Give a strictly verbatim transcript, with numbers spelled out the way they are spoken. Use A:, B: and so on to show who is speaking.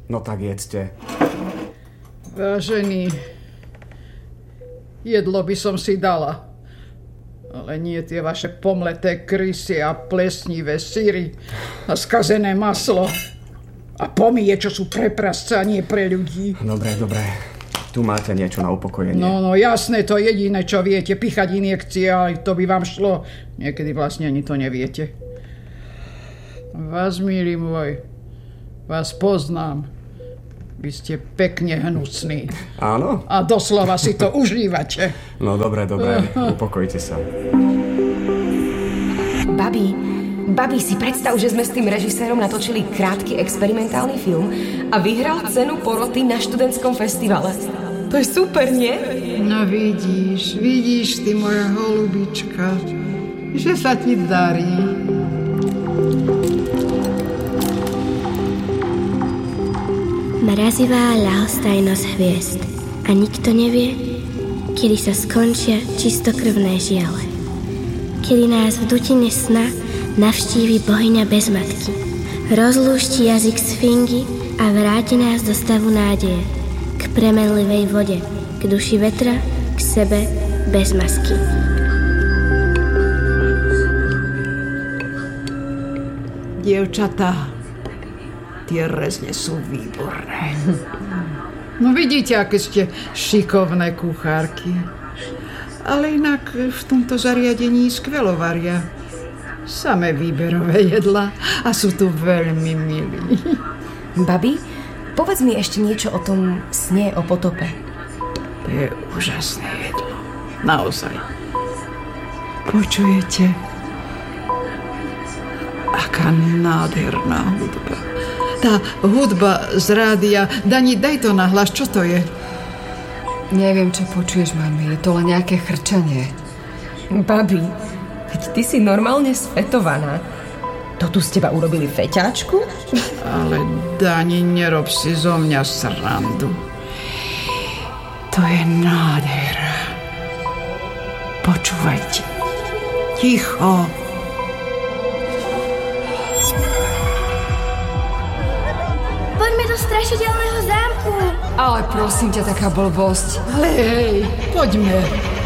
A: No tak jedzte.
B: Vážený, jedlo by som si dala, ale nie tie vaše pomleté krysy a plesnivé syry a skazené maslo a pomie, čo sú pre prasca, nie pre ľudí.
A: Dobre, dobre. Tu máte niečo na upokojenie.
B: No, no, jasné, to jediné, čo viete, pichať injekcie, ale to by vám šlo. Niekedy vlastne ani to neviete. Vás, milý môj, vás poznám. Vy ste pekne hnusní.
A: Áno?
B: A doslova si to užívate.
A: No, dobre, dobre, upokojte sa.
C: Babi, babi, si predstav, že sme s tým režisérom natočili krátky experimentálny film a vyhral cenu poroty na študentskom festivale. To je super, nie?
B: No vidíš, vidíš ty, moja holubička, že sa ti darí.
D: Mrazivá ľahostajnosť hviezd a nikto nevie, kedy sa skončia čistokrvné žiale. Kedy nás v dutine sna navštívi bohyňa bez matky, rozlúšti jazyk sfingy a vráti nás do stavu nádeje, k premenlivej vode, k duši vetra, k sebe bez masky.
B: Dievčatá, tie rezne sú výborné. No vidíte, aké ste šikovné kuchárky. Ale inak v tomto zariadení skvelo varia. Samé výberové jedlá a sú tu veľmi milí.
C: Babi, povedz mi ešte niečo o tom sne o potope.
B: To je úžasné jedlo. Naozaj. Počujete? Aká nádherná hudba. Tá hudba z rádia. Dani, daj to nahlas, čo to je?
E: Neviem, čo počuješ, mami. Je to len nejaké chrčanie.
C: Babi, veď ty si normálne svetovaná. To tu z teba urobili feťáčku?
B: Ale Dani, nerob si zo mňa srandu. To je nádhera. Počúvajte. Ticho.
D: Poďme do strašidelného zámku.
E: Ale prosím ťa, taká blbosť.
B: Ale hej, poďme.